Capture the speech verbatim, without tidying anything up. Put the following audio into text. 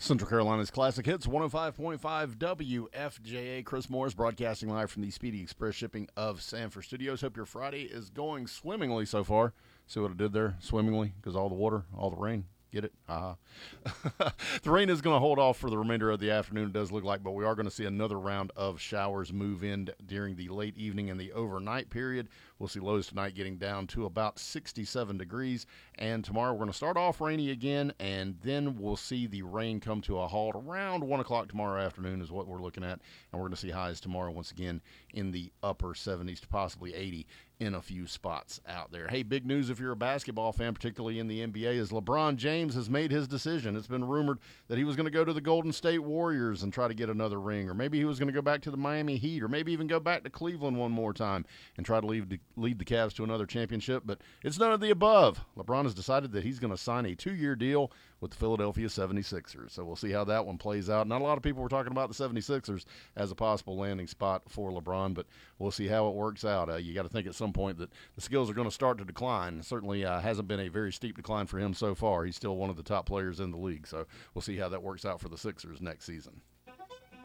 Central Carolina's Classic Hits, one oh five point five W F J A. Chris Morris broadcasting live from the Speedy Express Shipping of Sanford Studios. Hope your Friday is going swimmingly so far. See what I did there? Swimmingly, because all the water, all the rain. Get it? Uh-huh. The rain is going to hold off for the remainder of the afternoon, it does look like, but we are going to see another round of showers move in during the late evening and the overnight period. We'll see lows tonight getting down to about sixty-seven degrees, and tomorrow we're going to start off rainy again, and then we'll see the rain come to a halt around one o'clock tomorrow afternoon is what we're looking at, and we're going to see highs tomorrow once again in the upper seventies to possibly eighty in a few spots out there. Hey, big news if you're a basketball fan, particularly in the N B A, is LeBron James has made his decision. It's been rumored that he was going to go to the Golden State Warriors and try to get another ring, or maybe he was going to go back to the Miami Heat, or maybe even go back to Cleveland one more time and try to lead the, lead the Cavs to another championship, but it's none of the above. LeBron has decided that he's going to sign a two-year deal with the Philadelphia seventy-sixers, so we'll see how that one plays out. Not a lot of people were talking about the seventy-sixers as a possible landing spot for LeBron, but we'll see how it works out. Uh, you got to think at some point that the skills are going to start to decline. It certainly uh, hasn't been a very steep decline for him so far. He's still one of the top players in the league, so we'll see how that works out for the Sixers next season.